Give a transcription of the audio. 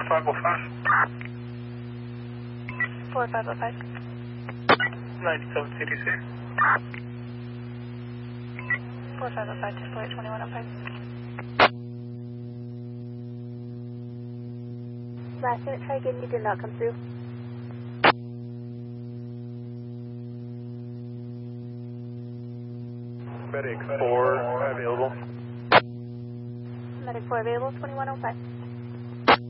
4505. 4505. 97 CDC. 4505, display 2105. Last unit, try again, you did not come through. Medic 4 available. Medic 4 available, 2105.